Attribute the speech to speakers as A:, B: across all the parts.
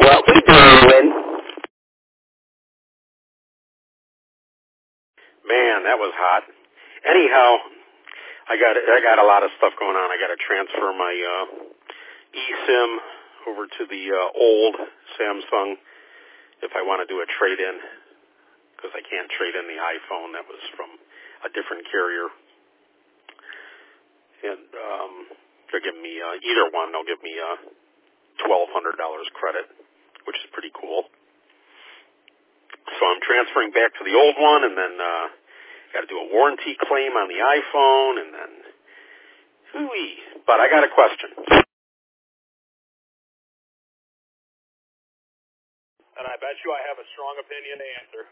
A: What we doing? Man, that was hot. Anyhow, I got a lot of stuff going on. I got to transfer my eSIM over to the old Samsung if I want to do a trade-in, because I can't trade in the iPhone that was from a different carrier. And they're giving me either one. They'll give me $1,200 credit, which is pretty cool. So I'm transferring back to the old one, and then got to do a warranty claim on the iPhone, and then hooey. But I got a question.
B: And I bet you I have a strong opinion to answer.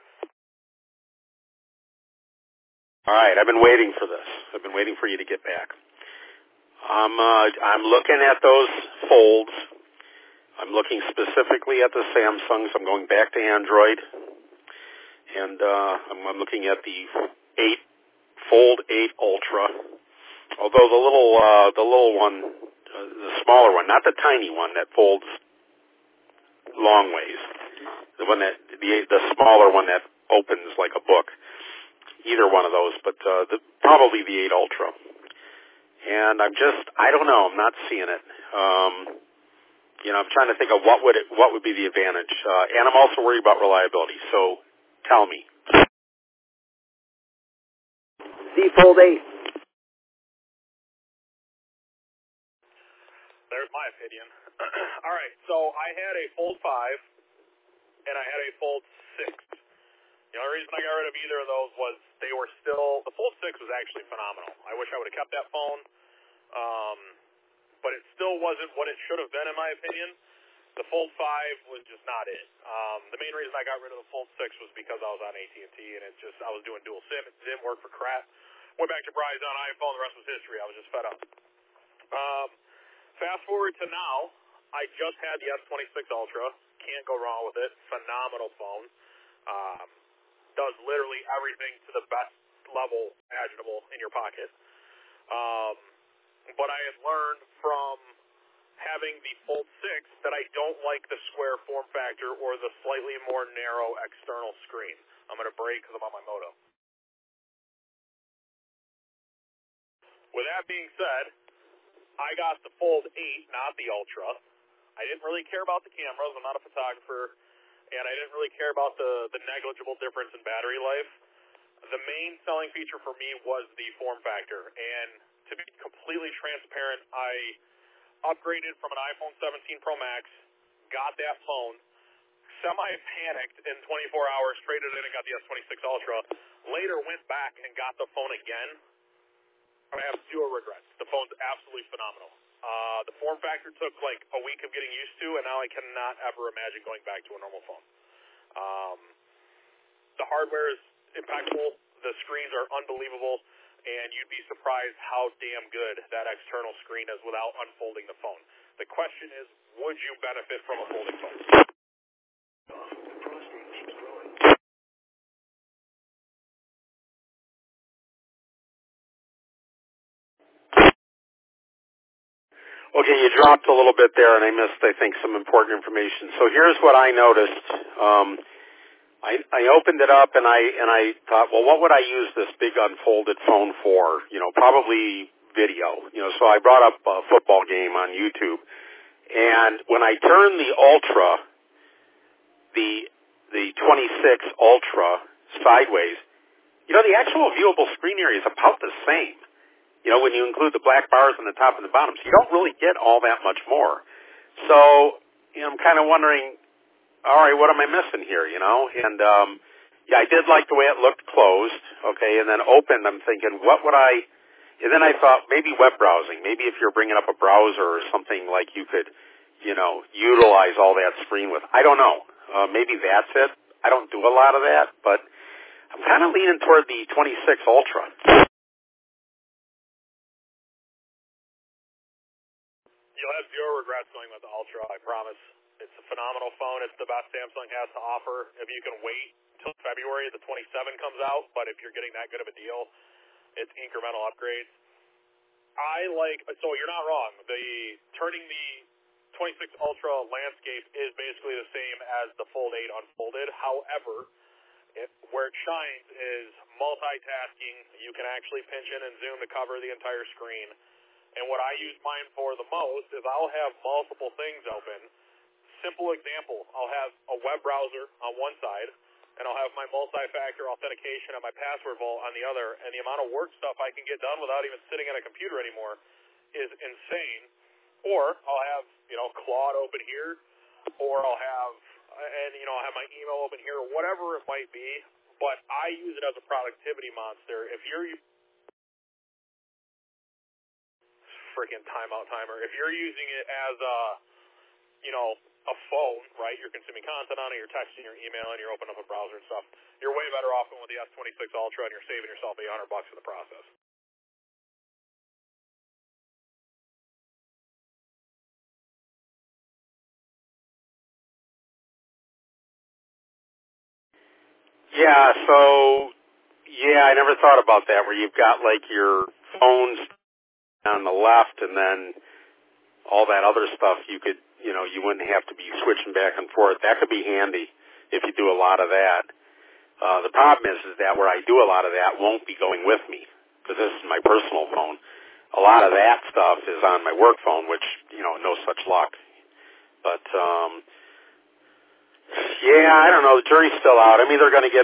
A: All right, I've been waiting for this. I've been waiting for you to get back. I'm looking at those folds. I'm looking specifically at the Samsungs. I'm going back to Android, and I'm looking at the Fold 8 Ultra. Although the little one, the smaller one, not the tiny one that folds long ways, the smaller one that opens like a book. Either one of those, but probably the 8 Ultra. And I don't know. I'm not seeing it. I'm trying to think of what would be the advantage. And I'm also worried about reliability. So tell me.
C: The Fold 8.
B: There's my opinion. All right, so I had a Fold 5, and I had a Fold 6. The only reason I got rid of either of those was the Fold 6 was actually phenomenal. I wish I would have kept that phone, but it still wasn't what it should have been, in my opinion. The Fold 5 was just not it. The main reason I got rid of the Fold 6 was because I was on AT&T, and I was doing dual SIM. It didn't work for crap. Went back to Verizon on iPhone. The rest was history. I was just fed up. Fast forward to now, I just had the S26 Ultra. Can't go wrong with it. Phenomenal phone. Does literally everything to the best level imaginable in your pocket. But I had learned from having the Fold 6 that I don't like the square form factor or the slightly more narrow external screen. I'm going to break because I'm on my Moto. With that being said, I got the Fold 8, not the Ultra. I didn't really care about the cameras. I'm not a photographer. And I didn't really care about the negligible difference in battery life. The main selling feature for me was the form factor. And to be completely transparent, I upgraded from an iPhone 17 Pro Max, got that phone, semi-panicked in 24 hours, traded in and got the S26 Ultra. Later went back and got the phone again. I have zero regrets. The phone's absolutely phenomenal. The form factor took like a week of getting used to, and now I cannot ever imagine going back to a normal phone. The hardware is impeccable. The screens are unbelievable, and you'd be surprised how damn good that external screen is without unfolding the phone. The question is, would you benefit from a folding phone?
A: Okay, you dropped a little bit there, and I missed, I think, some important information. So here's what I noticed. I opened it up, and I thought, well, what would I use this big unfolded phone for? Probably video. So I brought up a football game on YouTube, and when I turned the Ultra, the 26 Ultra sideways, the actual viewable screen area is about the same. When you include the black bars on the top and the bottom, so you don't really get all that much more. So, I'm kind of wondering, all right, what am I missing here, And, I did like the way it looked closed, okay, and then opened, I'm thinking, and then I thought maybe web browsing, maybe if you're bringing up a browser or something like you could, utilize all that screen with. I don't know. Maybe that's it. I don't do a lot of that, but I'm kind of leaning toward the 26 Ultra.
B: You'll have zero regrets going with the Ultra, I promise. It's a phenomenal phone. It's the best Samsung has to offer. If you can wait till February, the 27 comes out, but if you're getting that good of a deal, it's incremental upgrades. So you're not wrong. Turning the S26 Ultra landscape is basically the same as the Fold 8 unfolded. However, where it shines is multitasking. You can actually pinch in and zoom to cover the entire screen. And what I use mine for the most is I'll have multiple things open. Simple example, I'll have a web browser on one side, and I'll have my multi-factor authentication and my password vault on the other, and the amount of work stuff I can get done without even sitting at a computer anymore is insane. Or I'll have, Claude open here, or I'll have my email open here, or whatever it might be, but I use it as a productivity monster. If you're freaking timeout timer, if you're using it as a phone, right, you're consuming content on it, you're texting your email, and you're opening up a browser and stuff, you're way better off going with the S26 Ultra, and you're saving yourself $800 in the process.
A: I never thought about that, where you've got like your phones on the left and then all that other stuff you wouldn't have to be switching back and forth. That could be handy if you do a lot of that. The problem is that where I do a lot of that won't be going with me, because this is my personal phone. A lot of that stuff is on my work phone, which, no such luck. But, I don't know. The jury's still out. I'm either going to get